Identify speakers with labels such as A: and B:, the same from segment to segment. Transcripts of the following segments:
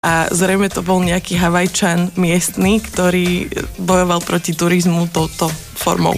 A: a zrejme to bol nejaký Havajčan miestny, ktorý bojoval proti turizmu touto formou.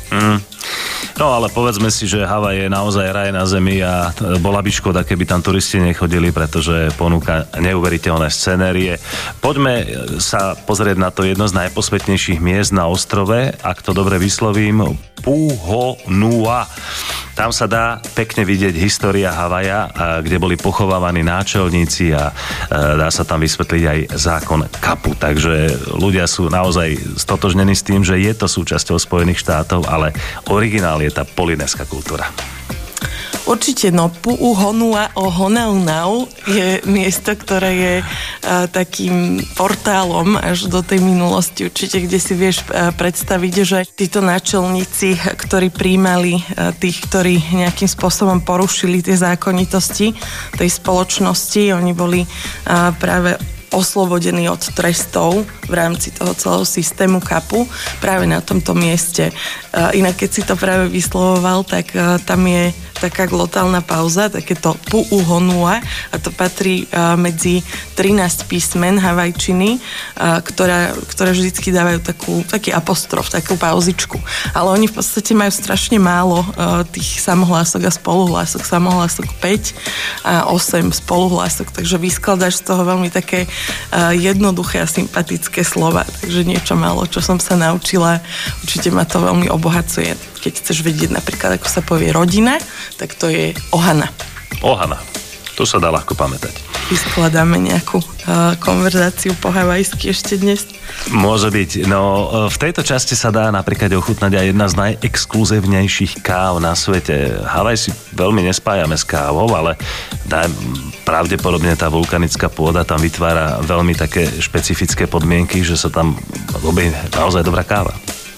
B: No ale povedzme si, že Havaj je naozaj raj na zemi a bola by škoda, keby tam turisti nechodili, pretože ponúka neuveriteľné scenérie. Poďme sa pozrieť na to jedno z najposvetnejších miest na ostrove, ak to dobre vyslovím, Pohonua. Tam sa dá pekne vidieť história Havaja, kde boli pochovávaní náčelníci a dá sa tam vysvetliť aj zákon Kapu. Takže ľudia sú naozaj stotožnení s tým, že je to súčasťou Spojených štátov, ale originál je tá polynéská kultúra.
A: Určite, no Pohonua o Honaunau je miesto, ktoré je takým portálom až do tej minulosti. Určite, kde si vieš predstaviť, že títo náčelníci, ktorí prijímali tých, ktorí nejakým spôsobom porušili tie zákonitosti tej spoločnosti, oni boli práve oslobodení od trestov v rámci toho celého systému Kapu práve na tomto mieste. Inak keď si to práve vyslovoval, tak tam je taká glotálna pauza, takéto Pohonua, a to patrí medzi 13 písmen havajčiny, ktoré vždycky dávajú taký apostrof, takú pauzičku. Ale oni v podstate majú strašne málo tých samohlások a spoluhlások. Samohlások 5 a 8 spoluhlások, takže vyskladáš z toho veľmi také jednoduché a sympatické slova. Takže niečo málo, čo som sa naučila, určite ma to veľmi obohacuje. Keď chceš vedieť napríklad, ako sa povie rodina, tak to je Ohana.
B: Ohana. To sa dá ľahko pamätať.
A: Vyskladáme nejakú konverzáciu po havajsky ešte dnes.
B: Môže byť. No, v tejto časti sa dá napríklad ochutnať aj jedna z najexkluzívnejších káv na svete. Havaj si veľmi nespájame s kávou, ale pravdepodobne tá vulkanická pôda tam vytvára veľmi také špecifické podmienky, že sa tam robí naozaj dobrá káva.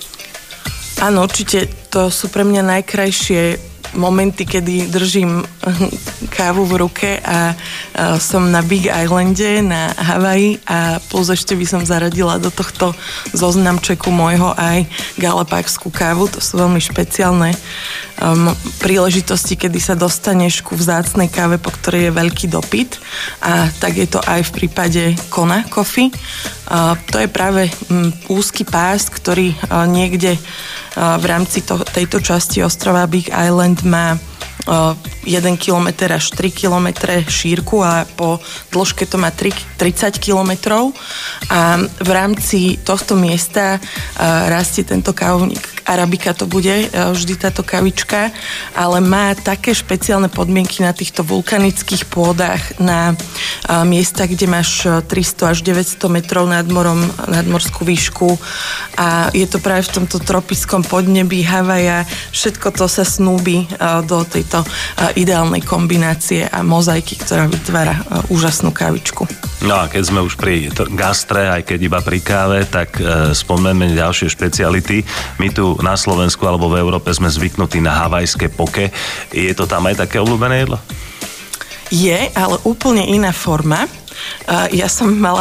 A: Áno, určite to sú pre mňa najkrajšie momenty, kedy držím kávu v ruke a som na Big Islande, na Havaji, a plus ešte by som zaradila do tohto zoznamčeku môjho aj galapagskú kávu. To sú veľmi špeciálne príležitosti, kedy sa dostaneš ku vzácnej káve, po ktorej je veľký dopyt, a tak je to aj v prípade Kona Coffee. To je práve úzky pás, ktorý niekde v rámci tejto časti ostrova Big Island má 1 km až 3 km šírku a po dĺžke to má 30 km. A v rámci tohto miesta rastie tento kávovník. Arabika to bude vždy táto kavička, ale má také špeciálne podmienky na týchto vulkanických pôdach, na miestach, kde máš 300 až 900 metrov nad morom, nadmorskú výšku, a je to práve v tomto tropickom podnebí Havaja. Všetko to sa snúbi do tejto ideálnej kombinácie a mozaiky, ktorá vytvára úžasnú kávičku.
B: No a keď sme už pri gastre, aj keď iba pri káve, tak spomeňme ďalšie špeciality. My tu na Slovensku alebo v Európe sme zvyknutí na havajské poke. Je to tam aj také obľúbené jedlo?
A: Je, ale úplne iná forma. Ja som mala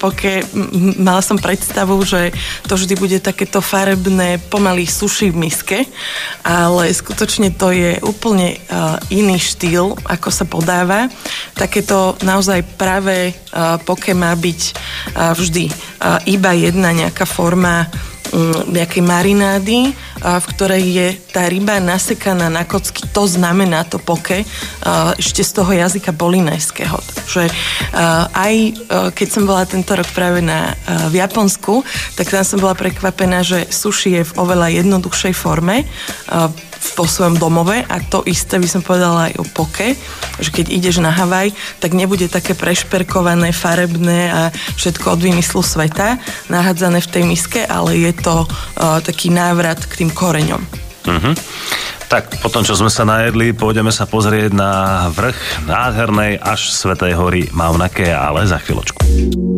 A: predstavu, že to vždy bude takéto farebné, pomaly sushi v miske, ale skutočne to je úplne iný štýl, ako sa podáva. Takéto naozaj pravé poke má byť vždy iba jedna nejaká forma nejakej marinády, v ktorej je tá ryba nasekaná na kocky. To znamená to poke ešte z toho jazyka polynézskeho. Takže aj keď som bola tento rok práve v Japonsku, tak tam som bola prekvapená, že sushi je v oveľa jednoduchšej forme vo svojom domove, a to isté by som povedala aj o poke, že keď ideš na Havaj, tak nebude také prešperkované, farebné a všetko od vymyslu sveta nahádzané v tej miske, ale je to taký návrat k tým koreňom.
B: Tak potom, čo sme sa najedli, pôjdeme sa pozrieť na vrch nádhernej až svätej hory Mauna Kea, ale za chvíľočku.